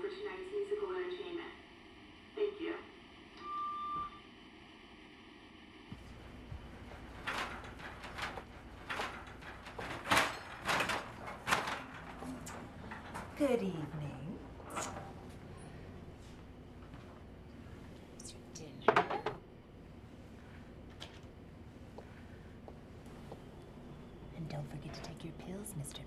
for tonight's musical entertainment. Thank you. Good evening. Here's your dinner. And don't forget to take your pills, Mr.